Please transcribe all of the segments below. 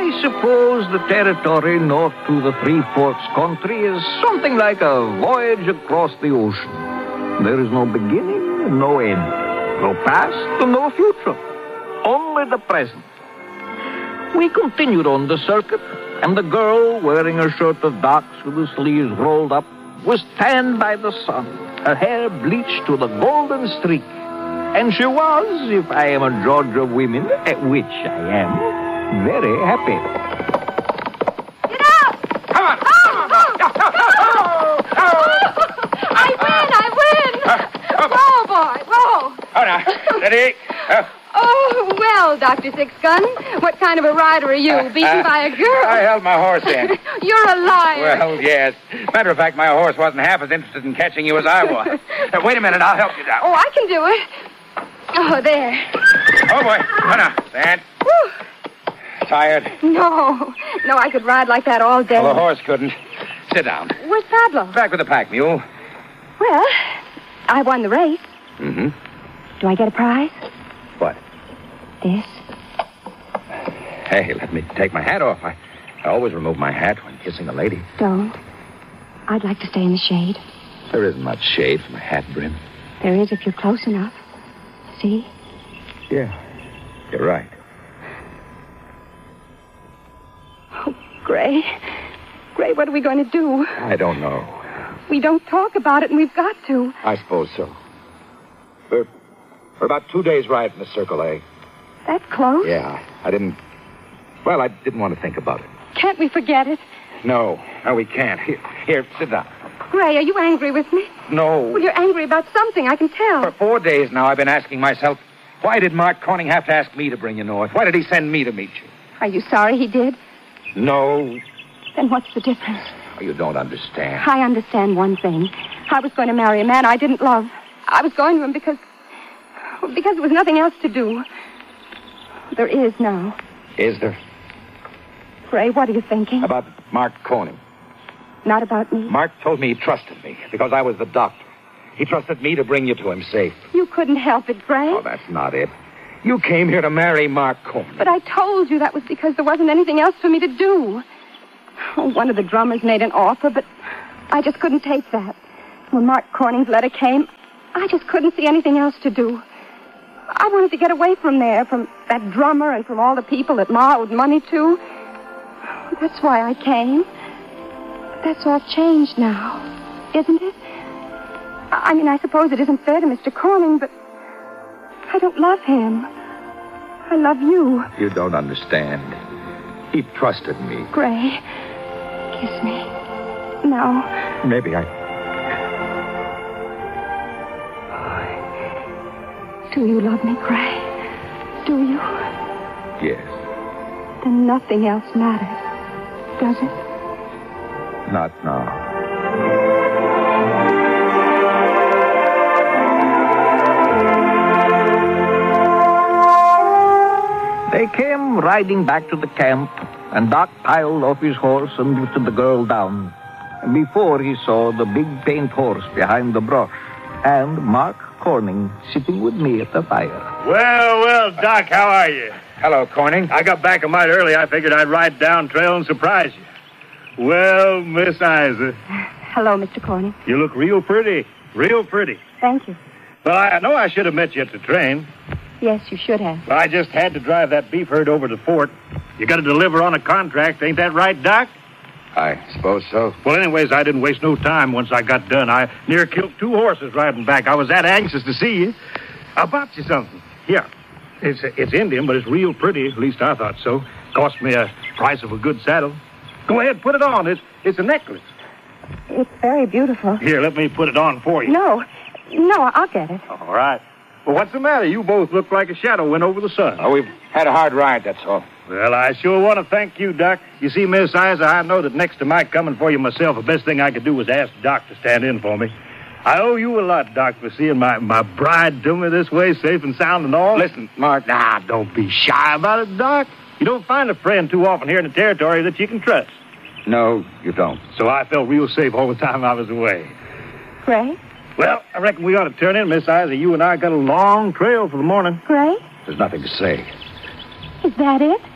I suppose the territory north to the Three Forks country is something like a voyage across the ocean. There is no beginning, no end. No past, no future. Only the present. We continued on the circuit, and the girl, wearing a shirt of docks with the sleeves rolled up, was tanned by the sun, her hair bleached to the golden streak. And she was, if I am a judge of women, at which I am, very happy. Get out! Come on! I win! Whoa, boy, whoa! Oh, now, steady. Oh, well, Dr. Sixgun, what kind of a rider are you, beaten by a girl? I held my horse in. You're a liar. Well, yes. Matter of fact, my horse wasn't half as interested in catching you as I was. Wait a minute, I'll help you down. Oh, I can do it. Oh, there. Oh, boy. Oh, no. Stand. Whew. Tired? No, I could ride like that all day. Well, the horse couldn't. Sit down. Where's Pablo? Back with the pack mule. Well, I won the race. Mm-hmm. Do I get a prize? What? This. Hey, let me take my hat off. I always remove my hat when kissing a lady. Don't. I'd like to stay in the shade. There isn't much shade from a hat brim. There is if you're close enough. See? Yeah, you're right. Oh, Gray. Gray, what are we going to do? I don't know. We don't talk about it, and we've got to. I suppose so. We're about 2 days' ride from the Circle A. That close? Yeah, I didn't want to think about it. Can't we forget it? No, we can't. Here, sit down. Gray, are you angry with me? No. Well, you're angry about something, I can tell. For 4 days now, I've been asking myself, why did Mark Corning have to ask me to bring you north? Why did he send me to meet you? Are you sorry he did? No. Then what's the difference? Oh, you don't understand. I understand one thing. I was going to marry a man I didn't love. I was going to him because there was nothing else to do. There is now. Is there? Gray, what are you thinking? About Mark Corning. Not about me. Mark told me he trusted me because I was the doctor. He trusted me to bring you to him safe. You couldn't help it, Gray. Oh, that's not it. You came here to marry Mark Corning. But I told you that was because there wasn't anything else for me to do. Oh, one of the drummers made an offer, but I just couldn't take that. When Mark Corning's letter came, I just couldn't see anything else to do. I wanted to get away from there, from that drummer and from all the people that Ma owed money to. That's why I came. That's all changed now, isn't it? I mean, I suppose it isn't fair to Mr. Corning, but I don't love him. I love you. You don't understand. He trusted me. Gray, kiss me. No. Maybe I... Do you love me, Gray? Do you? Yes. Then nothing else matters, does it? Not now. They came riding back to the camp, and Doc piled off his horse and lifted the girl down. Before he saw the big paint horse behind the brush, and Mark Corning sitting with me at the fire. Well, Doc, how are you? Hello, Corning. I got back a mite early. I figured I'd ride down trail and surprise you. Well, Miss Isa. Hello, Mr. Corning. You look real pretty. Real pretty. Thank you. Well, I know I should have met you at the train. Yes, you should have. But I just had to drive that beef herd over to the fort. You got to deliver on a contract. Ain't that right, Doc? I suppose so. Well, anyways, I didn't waste no time once I got done. I near killed 2 horses riding back. I was that anxious to see you. I bought you something. Here. It's Indian, but it's real pretty. At least I thought so. Cost me a price of a good saddle. Go ahead, put it on. It's a necklace. It's very beautiful. Here, let me put it on for you. No, I'll get it. All right. Well, what's the matter? You both look like a shadow went over the sun. Oh, we've had a hard ride, that's all. Well, I sure want to thank you, Doc. You see, Miss Isa, I know that next to my coming for you myself, the best thing I could do was ask Doc to stand in for me. I owe you a lot, Doc, for seeing my bride to me this way, safe and sound and all. Listen, Mark. Nah, don't be shy about it, Doc. You don't find a friend too often here in the territory that you can trust. No, you don't. So I felt real safe all the time I was away. Gray? Well, I reckon we ought to turn in, Miss Isa. You and I got a long trail for the morning. Gray? There's nothing to say. Is that it?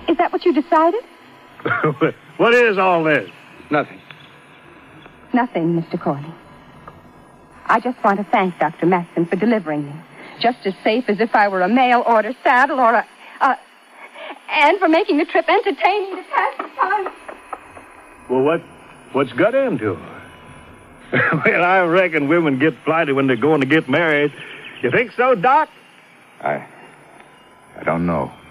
Is that what you decided? What is all this? Nothing. Nothing, Mr. Corning. I just want to thank Dr. Maxson for delivering me. Just as safe as if I were a mail-order saddle or and for making the trip entertaining to pass the time. Well, what's got into her? Well, I reckon women get flighty when they're going to get married. You think so, Doc? I don't know.